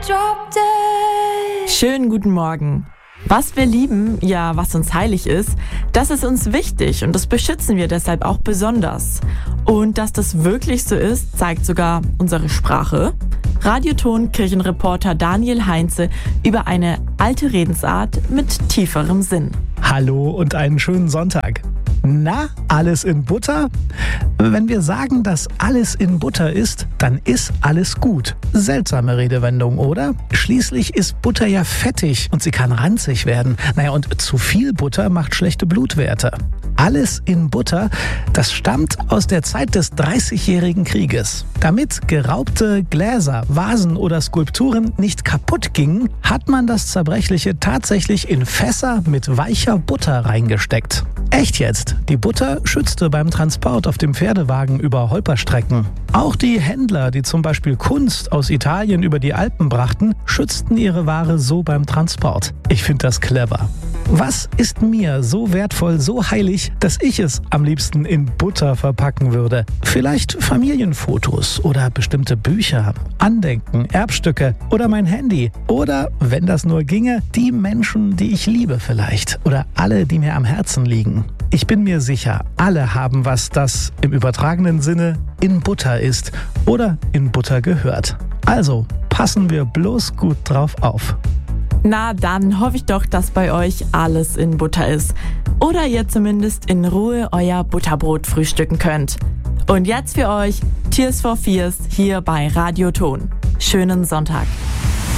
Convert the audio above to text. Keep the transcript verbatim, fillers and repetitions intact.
dropped it. Schönen guten Morgen. Was wir lieben, ja, was uns heilig ist, das ist uns wichtig und das beschützen wir deshalb auch besonders. Und dass das wirklich so ist, zeigt sogar unsere Sprache. Radioton-Kirchenreporter Daniel Heinze über eine alte Redensart mit tieferem Sinn. Hallo und einen schönen Sonntag. Na, alles in Butter? Wenn wir sagen, dass alles in Butter ist, dann ist alles gut. Seltsame Redewendung, oder? Schließlich ist Butter ja fettig und sie kann ranzig werden. Naja, und zu viel Butter macht schlechte Blutwerte. Alles in Butter, das stammt aus der Zeit des dreißigjährigen Krieges. Damit geraubte Gläser, Vasen oder Skulpturen nicht kaputt gingen, hat man das Zerbrechliche tatsächlich in Fässer mit weicher Butter reingesteckt. Echt jetzt? Die Butter schützte beim Transport auf dem Pferdewagen über Holperstrecken. Auch die Händler, die zum Beispiel Kunst aus Italien über die Alpen brachten, schützten ihre Ware so beim Transport. Ich finde das clever. Was ist mir so wertvoll, so heilig, dass ich es am liebsten in Butter verpacken würde? Vielleicht Familienfotos oder bestimmte Bücher, Andenken, Erbstücke oder mein Handy. Oder, wenn das nur ginge, die Menschen, die ich liebe vielleicht. Oder alle, die mir am Herzen liegen. Ich bin mir sicher, alle haben was, das im übertragenen Sinne in Butter ist oder in Butter gehört. Also passen wir bloß gut drauf auf. Na, dann hoffe ich doch, dass bei euch alles in Butter ist. Oder ihr zumindest in Ruhe euer Butterbrot frühstücken könnt. Und jetzt für euch Tears for Fears hier bei Radioton. Schönen Sonntag.